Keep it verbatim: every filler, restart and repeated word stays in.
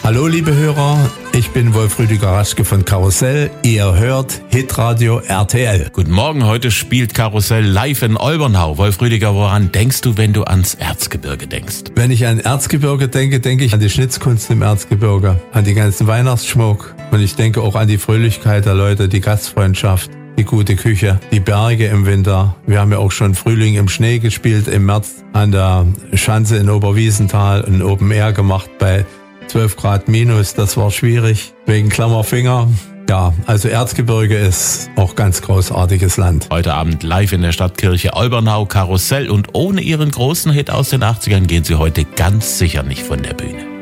Hallo liebe Hörer, ich bin Wolf Rüdiger Raschke von Karussell. Ihr hört Hitradio R T L. Guten Morgen, heute spielt Karussell live in Olbernhau. Wolf Rüdiger, woran denkst du, wenn du ans Erzgebirge denkst? Wenn ich an Erzgebirge denke, denke ich an die Schnitzkunst im Erzgebirge, an die ganzen Weihnachtsschmuck und ich denke auch an die Fröhlichkeit der Leute, die Gastfreundschaft, die gute Küche, die Berge im Winter. Wir haben ja auch schon Frühling im Schnee gespielt, im März an der Schanze in Oberwiesenthal ein Open Air gemacht bei zwölf Grad minus, das war schwierig, wegen Klammerfinger. Ja, also Erzgebirge ist auch ganz großartiges Land. Heute Abend live in der Stadtkirche Olbernau, Karussell, und ohne ihren großen Hit aus den achtzigern gehen sie heute ganz sicher nicht von der Bühne.